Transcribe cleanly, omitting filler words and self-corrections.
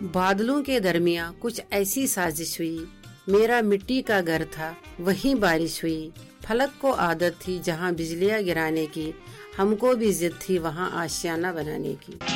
बादलों के दरमियां कुछ ऐसी साजिश हुई, मेरा मिट्टी का घर था वहीं बारिश हुई। फलक को आदत थी जहां बिजलियां गिराने की, हमको भी जिद थी वहां आशियाना बनाने की।